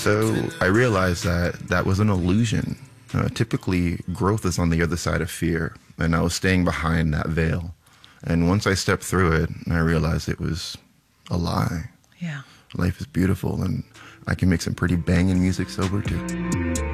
So I realized that that was an illusion. Typically, growth is on the other side of fear, and I was staying behind that veil. And once I stepped through it, I realized it was a lie. Yeah. Life is beautiful, and I can make some pretty banging music sober, too.